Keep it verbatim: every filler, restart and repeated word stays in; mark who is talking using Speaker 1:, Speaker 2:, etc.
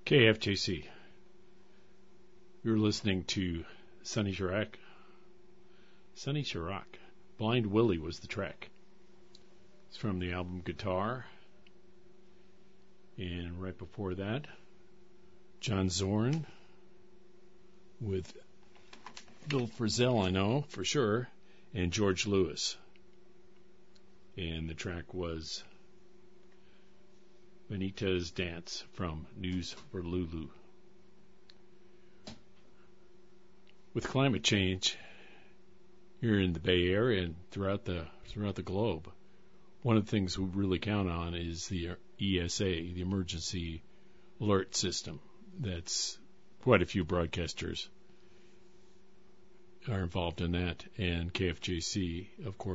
Speaker 1: K F J C. You're listening to Sonny Chirac. Sonny Chirac. Blind Willie was the track. It's from the album Guitar. And right before that, John Zorn with Bill Frisell, I know for sure, and George Lewis. And the track was Benita's Dance from News for Lulu. With climate change here in the Bay Area and throughout the throughout the globe, one of the things we really count on is the E S A, the Emergency Alert System. That's quite a few broadcasters are involved in that, and K F J C, of course.